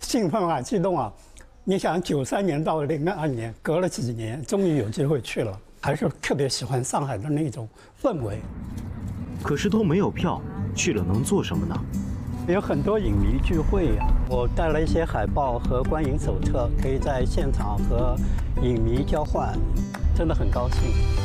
兴奋啊，激动啊！你想，93年到02年，隔了几年，终于有机会去了，还是特别喜欢上海的那种氛围。 可是都没有票，去了能做什么呢？ 有很多影迷聚会呀，我带了一些海报和观影手册，可以在现场和影迷交换，真的很高兴。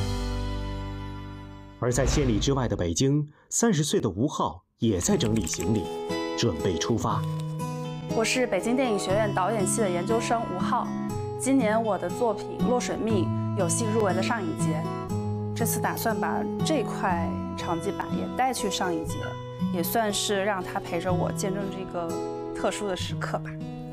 而在千里之外的北京，30岁的吴昊也在整理行李，准备出发。 我是北京电影学院导演系的研究生吴昊，今年我的作品《落水命》有幸入围了上影节，这次打算把这块长记版也带去上影节，也算是让他陪着我见证这个特殊的时刻吧。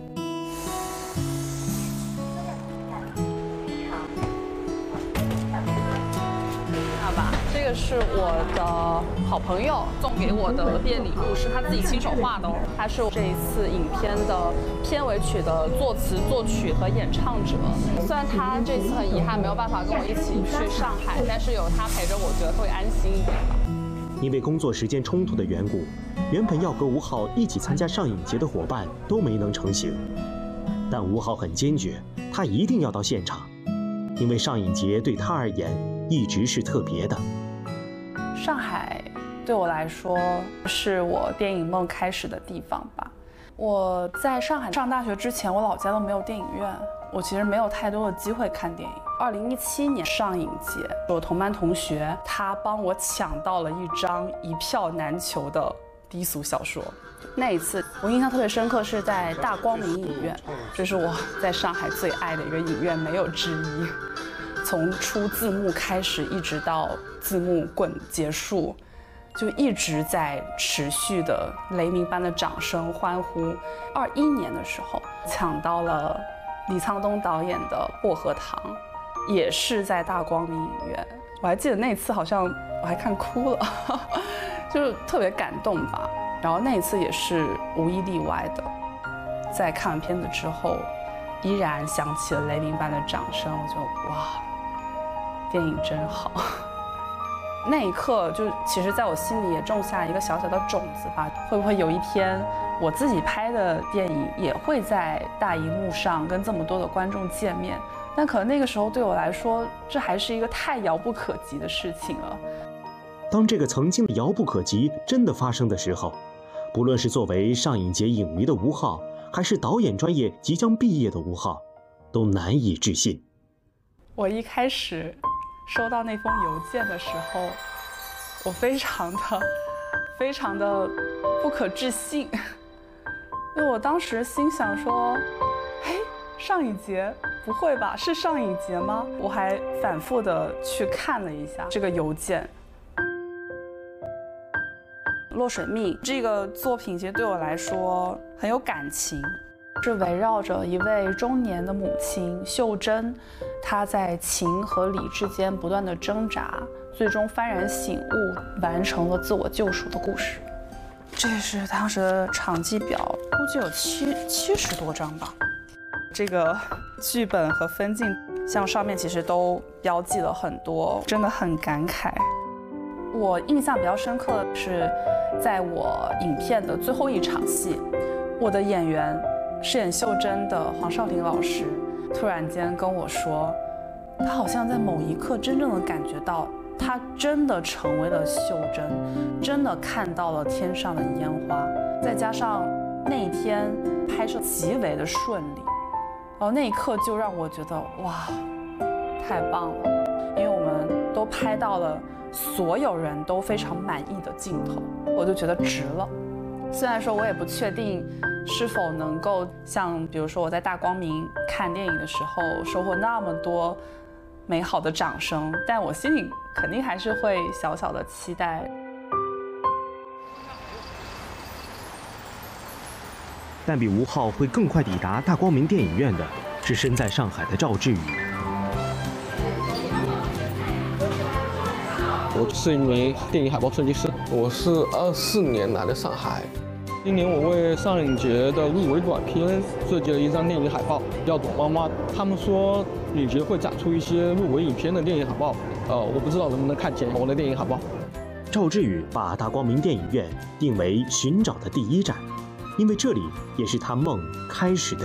好吧，这个是我的好朋友送给我的毕业礼物，是他自己亲手画的哦。他是这一次影片的片尾曲的作词、作曲和演唱者。虽然他这次很遗憾没有办法跟我一起去上海，但是有他陪着我，觉得会安心一点吧。 因为工作时间冲突的缘故，原本要和吴昊一起参加上影节的伙伴都没能成行。但吴昊很坚决，他一定要到现场，因为上影节对他而言一直是特别的。 上海对我来说是我电影梦开始的地方吧。我在上海上大学之前，我老家都没有电影院，我其实没有太多的机会看电影。2017年上影节，我同班同学他帮我抢到了一张一票难求的低俗小说。那一次我印象特别深刻，是在大光明影院，这是我在上海最爱的一个影院，没有之一。从出字幕开始，一直到字幕滚结束，就一直在持续的雷鸣般的掌声欢呼。21年的时候抢到了李沧东导演的《薄荷糖》，也是在大光明影院。我还记得那次好像我还看哭了，就是特别感动吧。然后那一次也是无一例外的，在看完片子之后，依然响起了雷鸣般的掌声。我就哇，电影真好。那一刻就其实在我心里也种下一个小小的种子吧，会不会有一天我自己拍的电影也会在大荧幕上跟这么多的观众见面？但可能那个时候对我来说，这还是一个太遥不可及的事情了。 当这个曾经遥不可及真的发生的时候，不论是作为上影节影迷的吴昊，还是导演专业即将毕业的吴昊，都难以置信。 我一开始收到那封邮件的时候，我非常的不可置信，因为我当时心想说，嘿，上影节不会吧？是上影节吗？我还反复的去看了一下这个邮件。《落水命》这个作品其实对我来说很有感情，是围绕着一位中年的母亲秀珍，她在情和理之间不断的挣扎，最终幡然醒悟，完成了自我救赎的故事。这是当时的场记表，估计有70多张吧。这个剧本和分镜像上面其实都标记了很多，真的很感慨。我印象比较深刻的是，在我影片的最后一场戏，我的演员饰演秀珍的黄少廷老师突然间跟我说，他好像在某一刻真正的感觉到，他真的成为了秀珍，真的看到了天上的烟花。再加上那一天拍摄极为的顺利，然后那一刻就让我觉得哇，太棒了，因为我们都拍到了所有人都非常满意的镜头，我就觉得值了。虽然说我也不确定是否能够像比如说我在大光明看电影的时候收获那么多美好的掌声，但我心里肯定还是会小小的期待。 但比吴昊会更快抵达大光明电影院的是身在上海的赵志宇。 我是一名电影海报设计师，我是24年来的上海。今年我为上影节的入围短片设计了一张电影海报，叫《躲妈妈》。他们说影节会展出一些入围影片的电影海报，我不知道能不能看见我的电影海报。 赵志宇把大光明电影院定为寻找的第一站， 因为这里也是他梦开始的